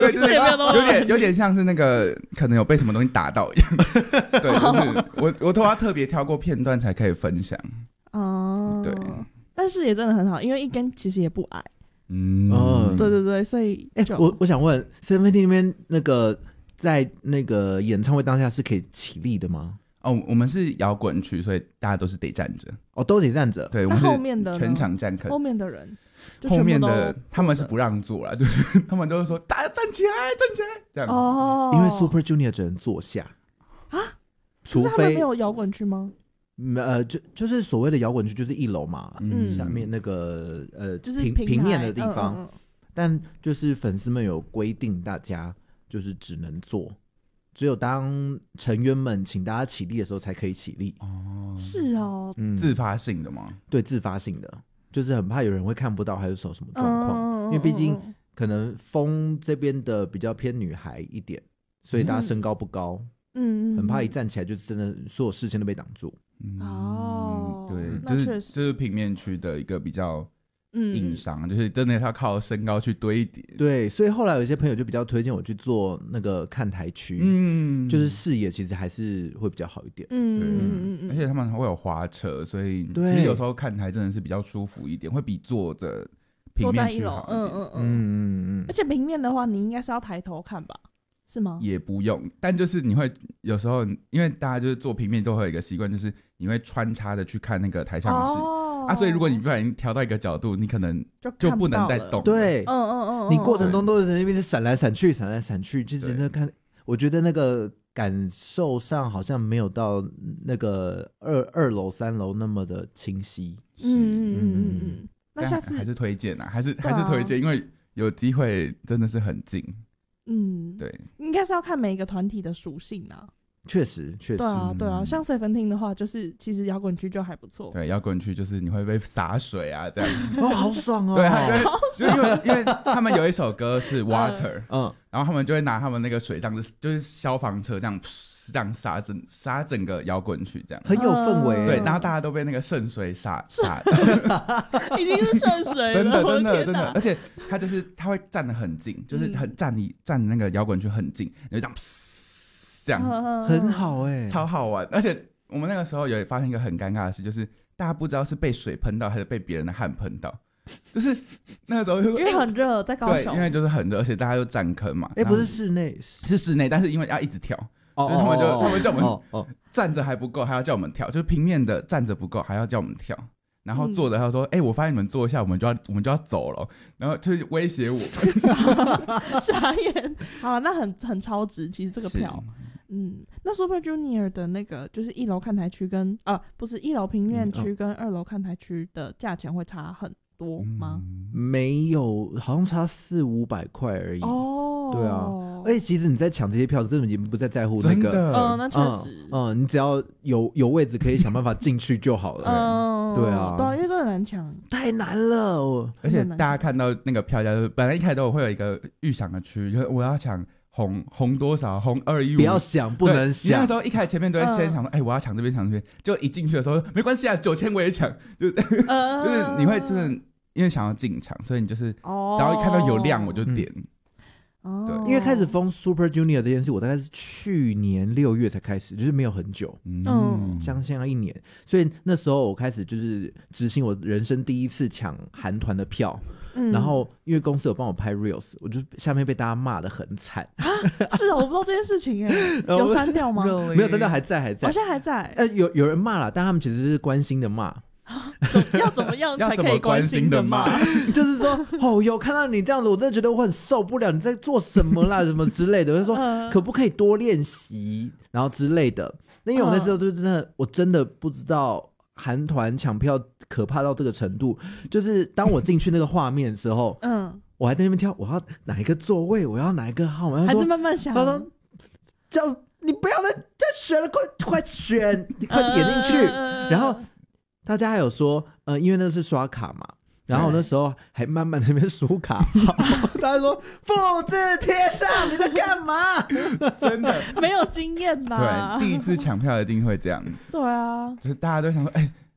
对，就是有点像是那个可能有被什么东西打到一样。对，就是我都要特别挑过片段才可以分享。 哦， 对， 但是也真的很好，因为一根其实也不矮。对对对，所以我想问 Seventeen 那边那个在那个演唱会当下是可以起立的吗？ 哦，我们是摇滚区，所以大家都是得站着。 哦，都得站着。 对，我们是后面的全场站肯。 后面的人， 后面的他们是不让坐啦，就是他们都是说大家站起来，站起来这样。 哦， 因为 Super Junior 只能坐下啊， 除非他们没有摇滚区吗？ 就是所谓的摇滚区就是1楼嘛，下面那个就是平面的地方， 但就是粉丝们有规定，大家就是只能坐。只有当成员们请大家起立的时候才可以起立。 哦， 是哦， 自发性的吗？ 对，自发性的，就是很怕有人会看不到，还是有什么状况。因为毕竟可能风这边的比较偏女孩一点，所以大家身高不高，很怕一站起来就真的所有视线都被挡住。 哦， 对，就是平面区的一个比较硬伤，就是真的要靠身高去堆叠。 对，所以后来有些朋友就比较推荐我去做那个看台区，就是视野其实还是会比较好一点。 而且他们会有滑车，所以其实有时候看台真的是比较舒服一点，会比坐着平面区好一点。 而且平面的话，你应该是要抬头看吧？是吗？ 也不用，但就是你会有时候，因为大家就是做平面都会有一个习惯，就是你会穿插的去看那个台上的事。所以如果你不小心调到一个角度，你可能就不能再动。 对，你过程中都是那边闪来闪去，闪来闪去，就真的看。我觉得那个感受上好像没有到那个二楼、3楼那么的清晰。 那下次还是推荐啊，还是推荐，因为有机会真的是很近。对， 应该是要看每一个团体的属性啊。 确实， 对啊，像Seventeen的话，就是其实摇滚区就还不错。 对，摇滚区就是你会被洒水啊，这样。 好爽哦！ 对，因为他们有一首歌是 Water，然后他们就会拿他们那个水这样子，就是消防车这样洒整个摇滚区，这样很有氛围。 对，然后大家都被那个圣水洒， 已经是圣水了， 真的，而且他会站得很近，就是站那个摇滚区很近，你就这样。这样很好超好玩。而且我们那个时候有发现一个很尴尬的事，就是大家不知道是被水喷到还是被别人的汗喷到，就是那个时候因为很热，在高雄， 对，因为就是很热，而且大家又占坑嘛。 不是室内， 是室内，但是因为要一直跳，所以他们叫我们站着还不够，还要叫我们跳，就是平面的站着不够，还要叫我们跳。然后坐着他说：“我发现你们坐一下，我们就要走了。”然后就威胁我们， 傻眼。好，那很超值，其实这个票。那 Super Junior 的那个就是1楼看台区跟不是1楼平面区跟2楼看台区的价钱会差很多吗？ 没有，好像差400-500块而已。对啊，而且其实你在抢这些票，根本也不在乎那个。 那确实。 你只要有位置可以想办法进去就好了。对啊， 因为真的难抢， 太难了。 而且大家看到那个票价，本来一开始都会有一个预想的区，就是我要抢。红多少？红215， 不要想，不能想。 你那时候一开始前面都会先想说，我要抢这边，抢这边。就一进去的时候，没关系啊，9000我也抢。就是你会真的因为想要进场，所以你就是只要一看到有亮我就点。 对，因为开始封 Super Junior 这件事，我大概是去年6月才开始，就是没有很久，将近要1年。所以那时候我开始就是执行我人生第一次抢韩团的票。然后因为公司有帮我拍 reels， 我就下面被大家骂得很惨。 是我不知道这件事情有删掉吗？ 没有删掉，还在。 好像还在。 有人骂了，但他们其实是关心的骂。 要怎么样才可以关心的骂？ 就是说，有看到你这样子，我真的觉得我很受不了。你在做什么啦？什么之类的，我就说可不可以多练习，然后之类的。那因为我那时候就我真的不知道。韩团抢票可怕到这个程度，就是当我进去那个画面的时候，我还在那边挑，我要哪一个座位，我要哪一个号码， 还是慢慢想。 他说：“叫你不要再选了，快选，快点进去。”然后大家还有说，因为那是刷卡嘛。然后那时候还慢慢那边输卡，他说复制贴上，你在干嘛？ 真的没有经验吧？ 对，第一次抢票一定会这样。 对啊， 就是大家都想说，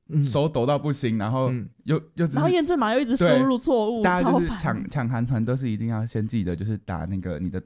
手抖到不行，然后然后验证码又一直输入错误， 大家就是抢韩团都是一定要先记得就是打那个你的